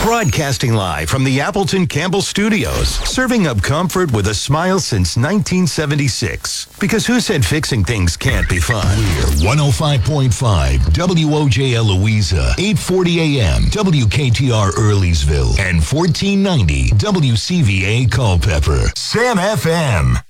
Broadcasting live from the Appleton Campbell Studios, serving up comfort with a smile since 1976. Because who said fixing things can't be fun? We're 105.5 WOJL Louisa, 840 AM WKTR Earlysville, and 1490 WCVA Culpeper. Sam FM.